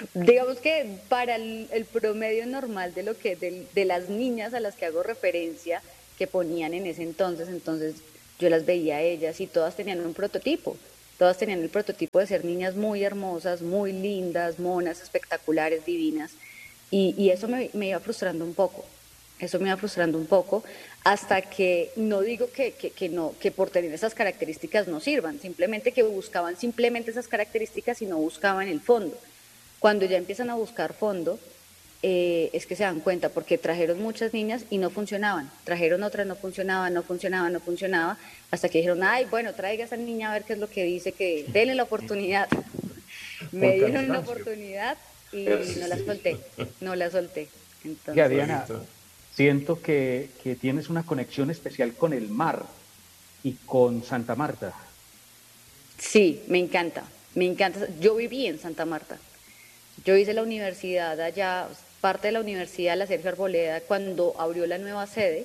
Digamos que para el promedio normal de lo que de las niñas a las que hago referencia que ponían en ese entonces yo las veía a ellas y todas tenían un prototipo. Todas tenían el prototipo de ser niñas muy hermosas, muy lindas, monas, espectaculares, divinas. Y eso me iba frustrando un poco. Eso me iba frustrando un poco hasta que no digo no, que por tener esas características no sirvan, simplemente que buscaban simplemente esas características y no buscaban el fondo. Cuando ya empiezan a buscar fondo, es que se dan cuenta, porque trajeron muchas niñas y no funcionaban, trajeron otras, no funcionaba, hasta que dijeron, ay, bueno, traiga a esa niña a ver qué es lo que dice, que denle la oportunidad. Me dieron la oportunidad y no la solté. Entonces,
ya, Diana, siento que tienes una conexión especial con el mar y con Santa Marta.
Sí, me encanta. Yo viví en Santa Marta. Yo hice la universidad allá, parte de la universidad, la Sergio Arboleda, cuando abrió la nueva sede,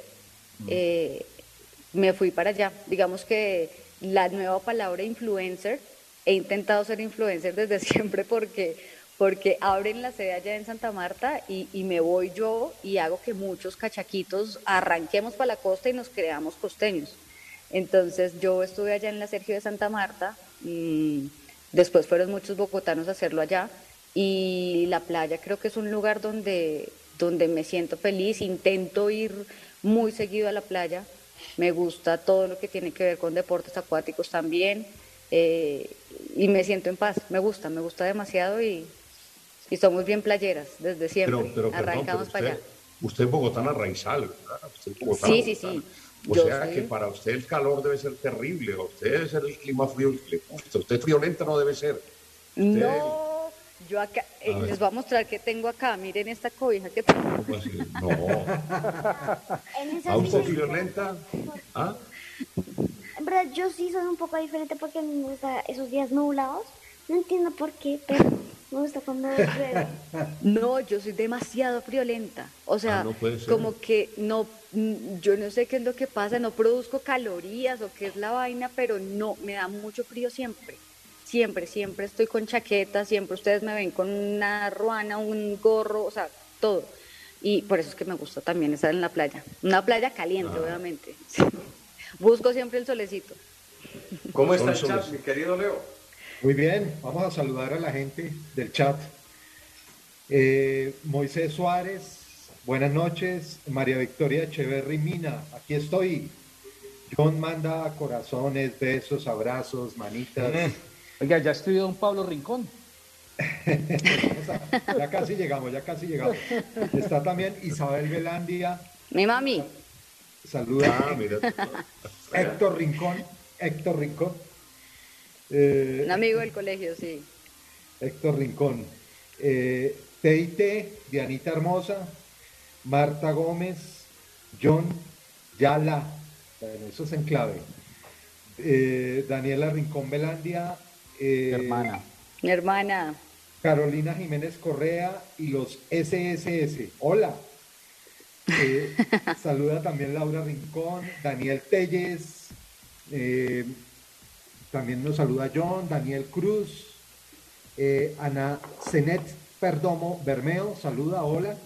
me fui para allá. Digamos que la nueva palabra influencer, he intentado ser influencer desde siempre porque abren la sede allá en Santa Marta y me voy yo y hago que muchos cachaquitos arranquemos para la costa y nos creamos costeños. Entonces yo estuve allá en la Sergio de Santa Marta, después fueron muchos bogotanos a hacerlo allá, y la playa creo que es un lugar donde me siento feliz, intento ir muy seguido a la playa, me gusta todo lo que tiene que ver con deportes acuáticos también, y me siento en paz, me gusta demasiado y somos bien playeras desde siempre, arrancamos para allá.
Usted es bogotana raizal, ¿verdad? Usted es bogotana,
sí,
bogotana.
sí.
O sea que para usted el calor debe ser terrible, o usted debe ser el clima frío, usted friolenta no debe ser.
No, yo acá, les voy a mostrar que tengo acá, miren esta cobija que tengo.
¿Cómo así? No. ¿A usted friolenta? ¿Ah?
En verdad, yo sí soy un poco diferente porque a mí me gustan esos días nublados. No entiendo por qué, pero me gusta cuando llueve.
No, yo soy demasiado friolenta. O sea,
no puede ser.
Como que no, yo no sé qué es lo que pasa, no produzco calorías o qué es la vaina, pero no, me da mucho frío siempre. Siempre estoy con chaqueta, siempre ustedes me ven con una ruana, un gorro, o sea, todo. Y por eso es que me gusta también estar en la playa. Una playa caliente, obviamente. Busco siempre el solecito.
¿Cómo está el chat, mi querido Leo?
Muy bien, vamos a saludar a la gente del chat. Moisés Suárez, buenas noches. María Victoria Echeverry Mina, aquí estoy. John manda corazones, besos, abrazos, manitas.
Oiga, ya estoy don Pablo Rincón.
Ya casi llegamos. Está también Isabel Velandia.
Mi mami.
Saluda.
Mira.
Héctor Rincón.
Un amigo del colegio, sí.
Héctor Rincón. Teite, Dianita Hermosa, Marta Gómez, John Yala. Bueno, eso es en clave. Daniela Rincón Velandia.
Mi hermana.
Carolina Jiménez Correa y los SSS. Hola. Saluda también Laura Rincón, Daniel Telles. También nos saluda John, Daniel Cruz. Ana Zenet Perdomo Bermeo, saluda, hola.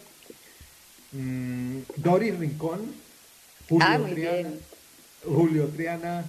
Doris Rincón. Julio Triana.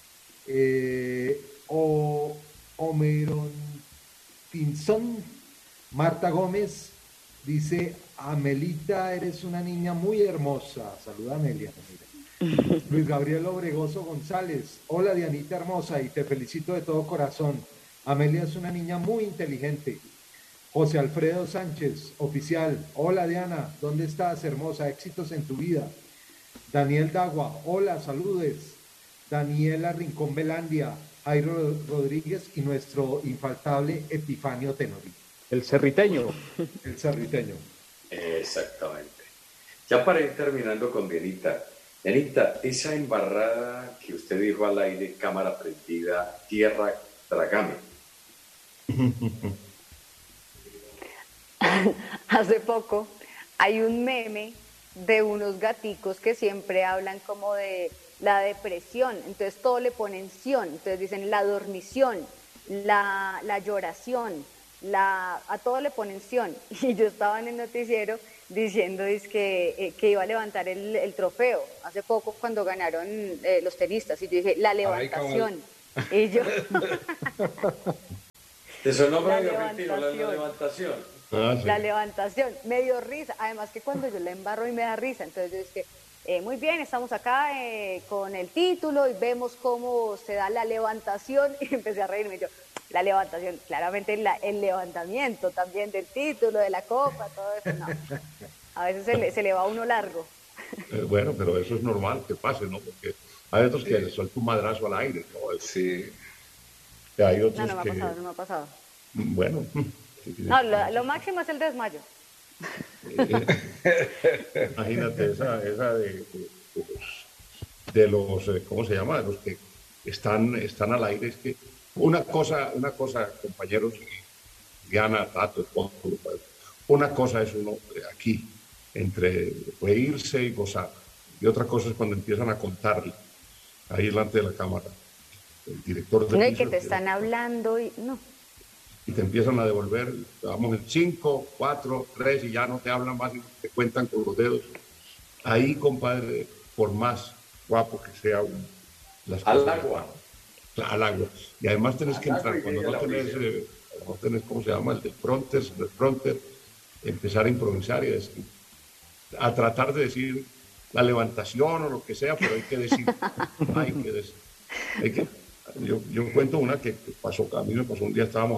Omeron Pinzón, Marta Gómez, dice, Amelita, eres una niña muy hermosa. Saluda, Amelia. Luis Gabriel Obregoso González, hola Dianita hermosa y te felicito de todo corazón. Amelia es una niña muy inteligente. José Alfredo Sánchez, oficial, hola Diana, ¿dónde estás, hermosa? Éxitos en tu vida. Daniel Dagua, hola, saludes. Daniela Rincón Velandia, Jairo Rodríguez y nuestro infaltable Epifanio Tenori.
El cerriteño.
Exactamente. Ya para ir terminando con Dianita. Dianita, esa embarrada que usted dijo al aire, cámara prendida, tierra, trágame.
Hace poco hay un meme de unos gaticos que siempre hablan como de la depresión, entonces todo le ponen ción, entonces dicen la dormición, la lloración, a todo le ponen Sion, y yo estaba en el noticiero diciendo que iba a levantar el trofeo hace poco cuando ganaron los tenistas, y yo dije, la levantación, y yo...
Eso no me dio mentira, la levantación.
Sí. La levantación, me dio risa, además que cuando yo la embarro y me da risa, entonces yo dije, muy bien, estamos acá con el título y vemos cómo se da la levantación, y empecé a reírme yo, la levantación, claramente el levantamiento también del título, de la copa, todo eso, no. A veces se le va a uno largo.
Bueno, pero eso es normal que pase, ¿no? Porque hay otros que sueltan un madrazo al aire, ¿no?
Sí.
Hay otros
no me ha pasado.
Bueno.
No, lo máximo es el desmayo.
Imagínate esa de los ¿cómo se llama? De los que están al aire. Es que una cosa, compañeros, Diana, Tato, una cosa es uno aquí, entre reírse y gozar, y otra cosa es cuando empiezan a contarle ahí delante de la cámara el director de...
No, y que te están hablando y no.
Y te empiezan a devolver, vamos en 5, 4, 3 y ya no te hablan más y te cuentan con los dedos. Ahí, compadre, por más guapo que sea las
cosas...
Al agua. Y además tenés que entrar, cuando no tenés, ¿cómo se llama? El fronter, empezar a improvisar y decir, a tratar de decir la levantación o lo que sea, pero hay que decir, yo cuento una que pasó, a mí me pasó un día, estábamos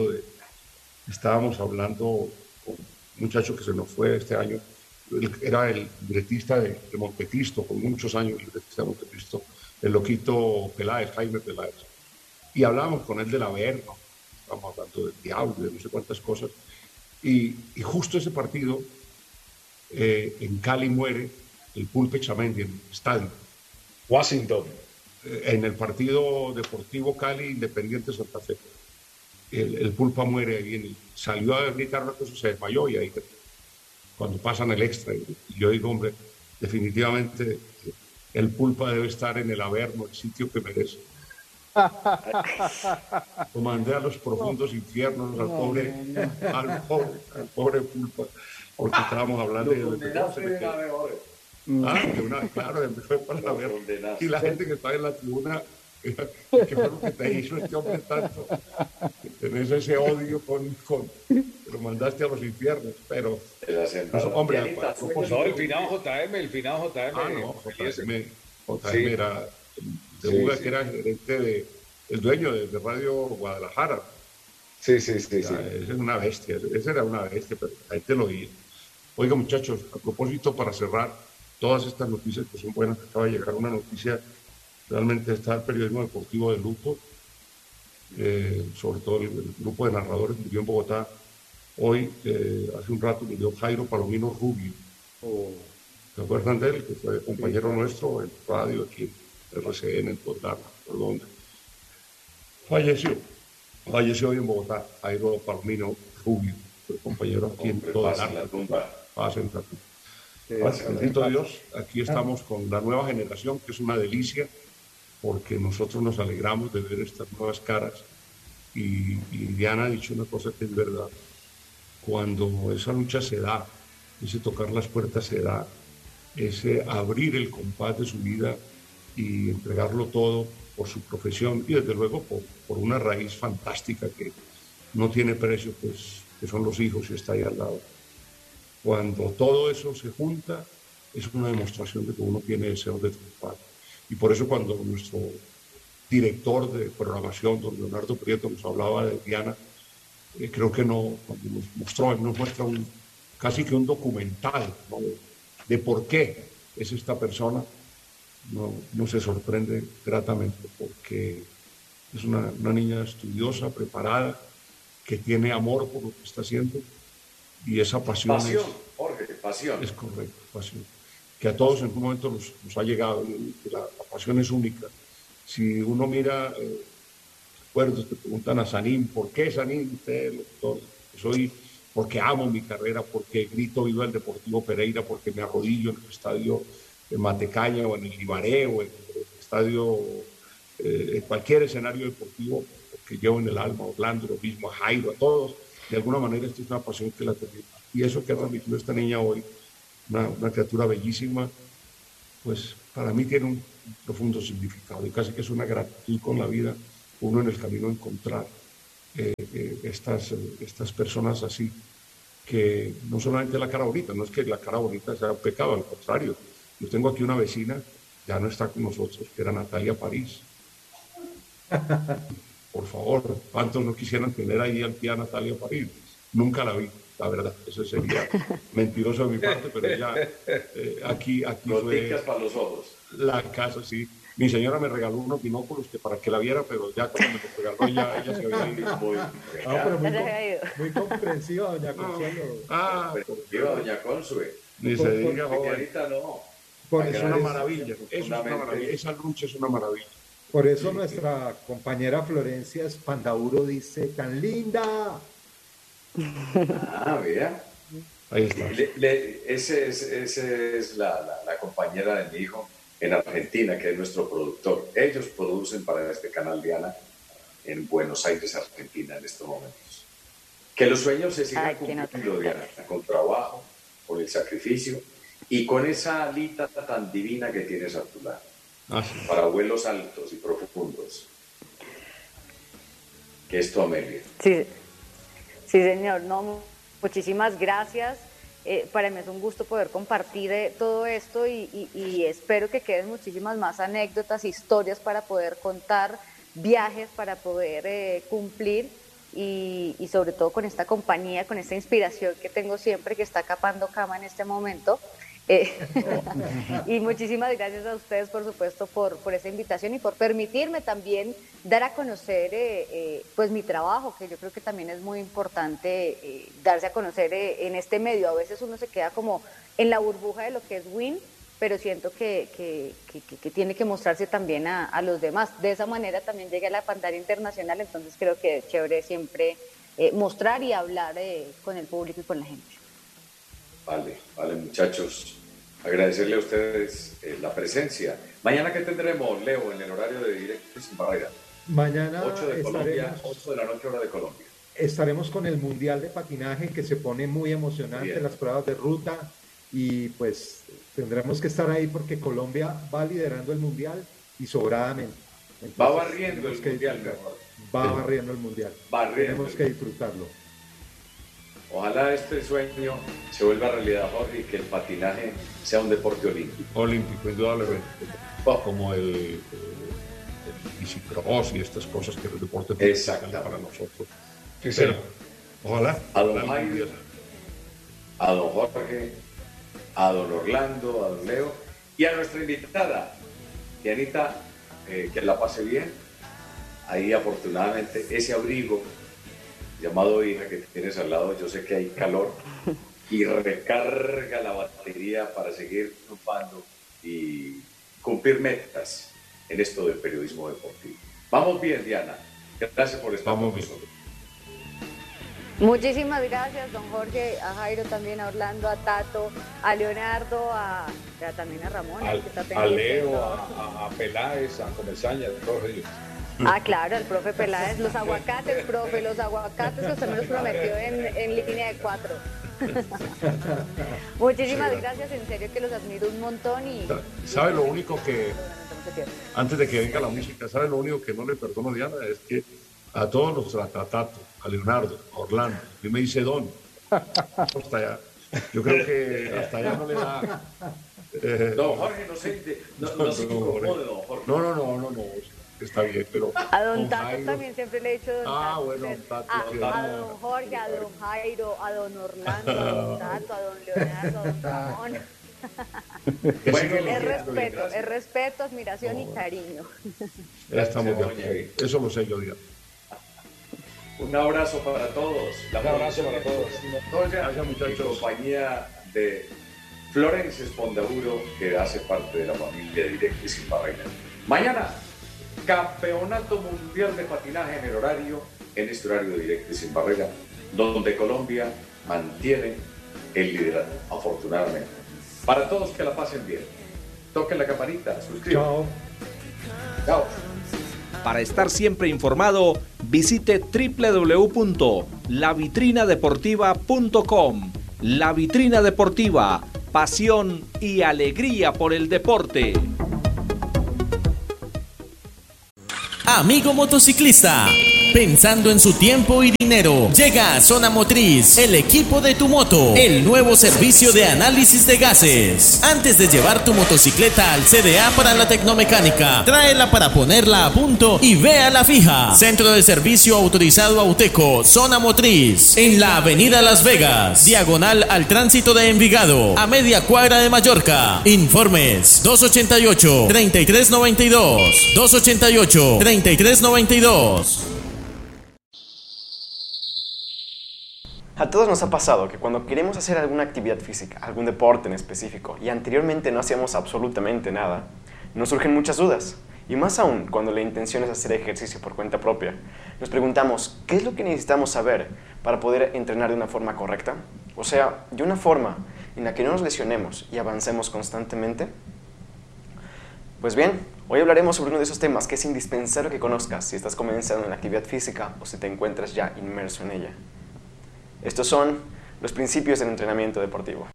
hablando con un muchacho que se nos fue este año, era el libretista de Montecristo, con muchos años libretista de Montecristo, el loquito Peláez, Jaime Peláez, y hablábamos con él del Averno, estábamos hablando del diablo, de no sé cuántas cosas, y justo ese partido, en Cali muere el Pulpe Chamendi en el estadio.
Washington.
En el partido Deportivo Cali Independiente Santa Fe. El Pulpa muere ahí, salió a gritar una cosa, se desmayó, y ahí cuando pasan el extra, y yo digo, hombre, definitivamente el Pulpa debe estar en el Averno, el sitio que merece. Lo mandé a los profundos infiernos al pobre Pulpa, porque estábamos hablando claro, fue para la ver. Y la gente que estaba en la tribuna, ¿qué fue lo que te hizo este hombre tanto? Tenés ese odio lo mandaste a los infiernos, pero...
hombre, el finado
JM era que era gerente el dueño de Radio Guadalajara.
Sí.
Esa es una bestia, esa era una bestia, pero ahí te lo oí. Oiga, muchachos, a propósito, para cerrar todas estas noticias que son buenas, acaba de llegar una noticia, realmente está el periodismo deportivo de luto, sobre todo el grupo de narradores murió en Bogotá. Hoy, hace un rato, murió Jairo Palomino Rubio. ¿Se acuerdan de él? Que fue compañero nuestro en radio, aquí en RCN, en Totana, por donde falleció hoy en Bogotá, Jairo Palomino Rubio, fue compañero aquí en Totana. Paz en la tumba. Bendito Dios, aquí estamos con la nueva generación, que es una delicia, porque nosotros nos alegramos de ver estas nuevas caras. Y Diana ha dicho una cosa que es verdad. Cuando esa lucha se da, ese tocar las puertas se da, ese abrir el compás de su vida y entregarlo todo por su profesión y desde luego por una raíz fantástica que no tiene precio, pues, que son los hijos y está ahí al lado. Cuando todo eso se junta, es una demostración de que uno tiene deseo de triunfar. Y por eso cuando nuestro director de programación, don Leonardo Prieto, nos hablaba de Diana, creo que cuando nos muestra casi que un documental, ¿no? de por qué es esta persona, no se sorprende gratamente, porque es una niña estudiosa, preparada, que tiene amor por lo que está haciendo, y esa pasión.
Pasión, Jorge, pasión.
Es correcto, pasión. Que a todos en un momento nos ha llegado, y la pasión es única. Si uno mira, recuerdos que preguntan a Sanín, ¿por qué Sanín? Usted, doctor, porque amo mi carrera, porque grito viva el Deportivo Pereira, porque me arrodillo en el estadio de Matecaña o en el Ibaré o en el estadio, en cualquier escenario deportivo, porque llevo en el alma a Orlando, lo mismo a Jairo, a todos. de alguna manera esto es una pasión que la termina. Y eso que ha transmitido esta niña hoy, una criatura bellísima, pues para mí tiene un profundo significado y casi que es una gratitud con la vida, uno en el camino a encontrar estas personas así, que no solamente la cara bonita, no es que la cara bonita sea un pecado, al contrario. Yo tengo aquí una vecina, ya no está con nosotros, que era Natalia París. Por favor, ¿cuántos no quisieran tener ahí al pie a Natalia París? Nunca la vi, la verdad, eso sería mentiroso de mi parte, pero ella aquí
fue para los ojos.
La casa, sí. Mi señora me regaló unos binóculos que para que la viera, pero ya cuando me los regaló ella se había ido.
Pero muy comprensiva, doña Consuelo.
Comprensiva, doña Consuelo.
Ni se diga, joven.
No.
Es una maravilla, es una maravilla. Esa lucha es una maravilla.
Por eso nuestra compañera Florencia Espandauro dice, ¡tan linda!
Mira.
Ahí está.
Esa es la compañera de mi hijo en Argentina, que es nuestro productor. Ellos producen para este canal, Diana, en Buenos Aires, Argentina, en estos momentos. Que los sueños se sigan cumpliendo, Diana, con trabajo, con el sacrificio y con esa alita tan divina que tienes a tu lado.
Sí.
Para vuelos altos y profundos. Que es tu Amelia.
Sí, señor. No, muchísimas gracias. Para mí es un gusto poder compartir todo esto y espero que queden muchísimas más anécdotas, historias para poder contar, viajes para poder cumplir y sobre todo con esta compañía, con esta inspiración que tengo siempre, que está capando cama en este momento. Y muchísimas gracias a ustedes, por supuesto, por esa invitación y por permitirme también dar a conocer pues mi trabajo, que yo creo que también es muy importante darse a conocer en este medio. A veces uno se queda como en la burbuja de lo que es WIN, pero siento que tiene que mostrarse también a los demás. De esa manera también llegué a la pantalla internacional, entonces creo que es chévere siempre mostrar y hablar con el público y con la gente.
Vale, muchachos. Agradecerle a ustedes la presencia. Mañana, ¿qué tendremos, Leo, en el horario de Directo Sin Barrera?
Mañana
8 de Colombia, 8 de la noche, hora de Colombia.
Estaremos con el Mundial de Patinaje, que se pone muy emocionante. Bien. Las pruebas de ruta, y pues tendremos que estar ahí porque Colombia va liderando el Mundial y sobradamente. Entonces,
va barriendo el Mundial, mejor.
Va barriendo el Mundial. Tenemos que disfrutarlo.
Ojalá este sueño se vuelva realidad, Jorge, y que el patinaje sea un deporte olímpico.
Olímpico, indudablemente. Como el bicicross y estas cosas que el deporte tiene para nosotros.
Sí, pero,
ojalá.
A don Jairo, a don Jorge, a don Orlando, a don Leo y a nuestra invitada, Dianita, que la pase bien. Ahí, afortunadamente, ese abrigo llamado hija que tienes al lado, yo sé que hay calor y recarga la batería para seguir triunfando y cumplir metas en esto del periodismo deportivo. Vamos bien, Diana. Gracias por estar con nosotros.
Muchísimas gracias, don Jorge, a Jairo también, a Orlando, a Tato, a Leonardo, también a Ramón.
A Leo, a Peláez, a Comesaña, a todos ellos.
Claro, el profe Peláez, los aguacates, profe, los aguacates que usted me los prometió en línea de 4. Muchísimas gracias, en serio que los admiro un montón. Y
¿sabe lo único que, antes de que venga la música, sabe lo único que no le perdono, Diana? Es que a todos los tratatos, a Leonardo, a Orlando, y me dice Don, hasta allá. Yo creo que hasta allá no le da...
no, Jorge, no se incomode, don Jorge.
No. Está bien, pero...
A don Tato Jairo, también siempre le he dicho don Tato.
Bueno, Tato,
a don Jorge, a don Jairo, a don Orlando, a don Tato, a don Leonardo, a don Ramón. Es respeto, admiración y cariño.
Ya estamos bien. Eso lo sé yo, Diana.
Un abrazo para todos.
Un abrazo para todos.
Gracias, muchachos. En compañía de Florencia Espondauro, que hace parte de la familia Directo y Sin Barrera. Mañana, Campeonato Mundial de Patinaje en este horario de Directo y Sin Barrera, donde Colombia mantiene el liderato, afortunadamente. Para todos, que la pasen bien. Toquen la campanita, suscríbanse.
Chao.
Chao.
Para estar siempre informado, visite www.lavitrinadeportiva.com. La Vitrina Deportiva, pasión y alegría por el deporte.
Amigo motociclista, pensando en su tiempo y dinero, llega a Zona Motriz, el equipo de tu moto, el nuevo servicio de análisis de gases. Antes de llevar tu motocicleta al CDA para la tecnomecánica, tráela para ponerla a punto y vea la fija. Centro de servicio autorizado Auteco, Zona Motriz, en la avenida Las Vegas, diagonal al tránsito de Envigado, a media cuadra de Mallorca. Informes 288-3392, 288-3392.
A todos nos ha pasado que cuando queremos hacer alguna actividad física, algún deporte en específico, y anteriormente no hacíamos absolutamente nada, nos surgen muchas dudas. Y más aún cuando la intención es hacer ejercicio por cuenta propia. Nos preguntamos, ¿qué es lo que necesitamos saber para poder entrenar de una forma correcta? O sea, de una forma en la que no nos lesionemos y avancemos constantemente. Pues bien, hoy hablaremos sobre uno de esos temas que es indispensable que conozcas si estás comenzando en la actividad física o si te encuentras ya inmerso en ella. Estos son los principios del entrenamiento deportivo.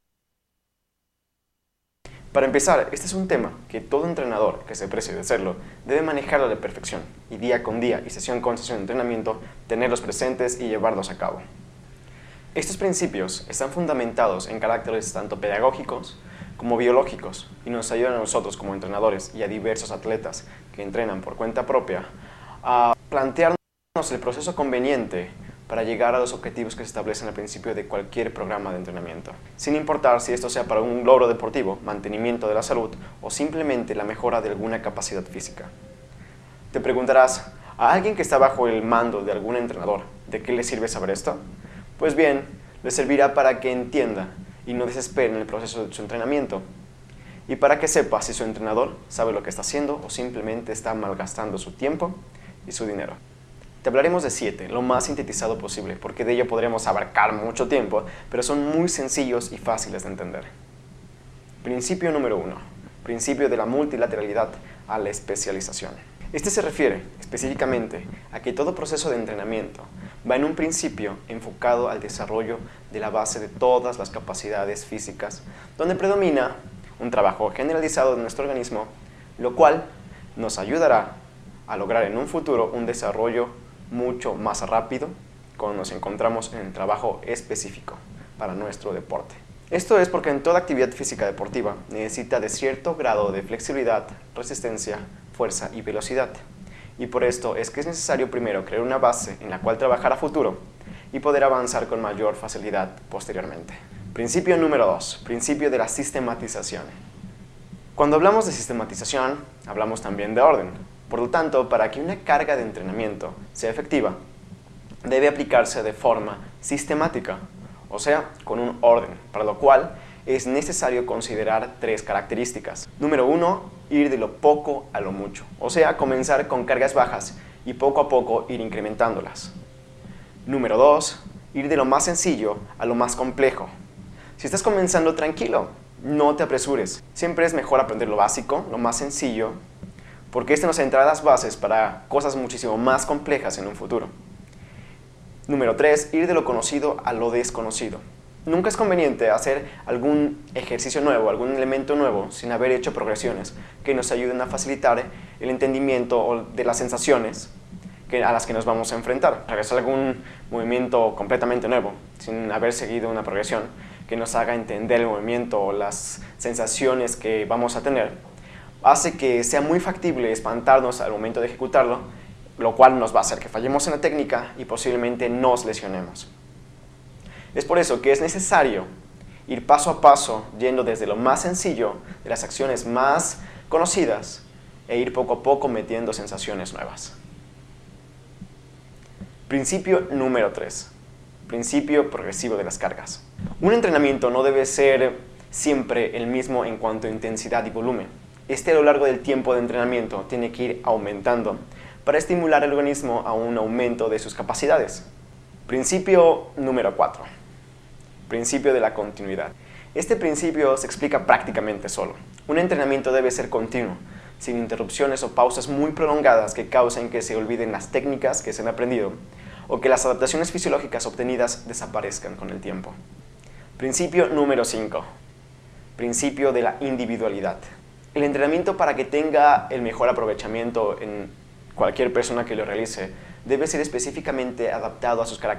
Para empezar, este es un tema que todo entrenador que se precie de hacerlo debe manejarlo a la perfección y día con día y sesión con sesión de entrenamiento tenerlos presentes y llevarlos a cabo. Estos principios están fundamentados en caracteres tanto pedagógicos como biológicos y nos ayudan a nosotros como entrenadores y a diversos atletas que entrenan por cuenta propia a plantearnos el proceso conveniente para llegar a los objetivos que se establecen al principio de cualquier programa de entrenamiento, sin importar si esto sea para un logro deportivo, mantenimiento de la salud o simplemente la mejora de alguna capacidad física. Te preguntarás, ¿a alguien que está bajo el mando de algún entrenador, de qué le sirve saber esto? Pues bien, le servirá para que entienda y no desespere en el proceso de su entrenamiento, y para que sepa si su entrenador sabe lo que está haciendo o simplemente está malgastando su tiempo y su dinero. Te hablaremos de 7, lo más sintetizado posible, porque de ello podremos abarcar mucho tiempo, pero son muy sencillos y fáciles de entender. Principio número 1. Principio de la multilateralidad a la especialización. Este se refiere específicamente a que todo proceso de entrenamiento va en un principio enfocado al desarrollo de la base de todas las capacidades físicas, donde predomina un trabajo generalizado de nuestro organismo, lo cual nos ayudará a lograr en un futuro un desarrollo mucho más rápido cuando nos encontramos en el trabajo específico para nuestro deporte. Esto es porque en toda actividad física deportiva necesita de cierto grado de flexibilidad, resistencia, fuerza y velocidad. Y por esto es que es necesario primero crear una base en la cual trabajar a futuro y poder avanzar con mayor facilidad posteriormente. Principio número 2, principio de la sistematización. Cuando hablamos de sistematización, hablamos también de orden. Por lo tanto, para que una carga de entrenamiento sea efectiva, debe aplicarse de forma sistemática, o sea, con un orden, para lo cual es necesario considerar 3 características. Número 1, ir de lo poco a lo mucho, o sea, comenzar con cargas bajas y poco a poco ir incrementándolas. Número 2, ir de lo más sencillo a lo más complejo. Si estás comenzando tranquilo, no te apresures. Siempre es mejor aprender lo básico, lo más sencillo, porque este nos entra las bases para cosas muchísimo más complejas en un futuro. Número 3, ir de lo conocido a lo desconocido. Nunca es conveniente hacer algún ejercicio nuevo, algún elemento nuevo, sin haber hecho progresiones que nos ayuden a facilitar el entendimiento de las sensaciones a las que nos vamos a enfrentar. Realizar algún movimiento completamente nuevo, sin haber seguido una progresión que nos haga entender el movimiento o las sensaciones que vamos a tener, hace que sea muy factible espantarnos al momento de ejecutarlo, lo cual nos va a hacer que fallemos en la técnica y posiblemente nos lesionemos. Es por eso que es necesario ir paso a paso, yendo desde lo más sencillo, de las acciones más conocidas, e ir poco a poco metiendo sensaciones nuevas. Principio número 3. Principio progresivo de las cargas. Un entrenamiento no debe ser siempre el mismo en cuanto a intensidad y volumen. Este a lo largo del tiempo de entrenamiento tiene que ir aumentando para estimular al organismo a un aumento de sus capacidades. Principio número 4. Principio de la continuidad. Este principio se explica prácticamente solo. Un entrenamiento debe ser continuo, sin interrupciones o pausas muy prolongadas que causen que se olviden las técnicas que se han aprendido o que las adaptaciones fisiológicas obtenidas desaparezcan con el tiempo. Principio número 5. Principio de la individualidad. El entrenamiento, para que tenga el mejor aprovechamiento en cualquier persona que lo realice, debe ser específicamente adaptado a sus características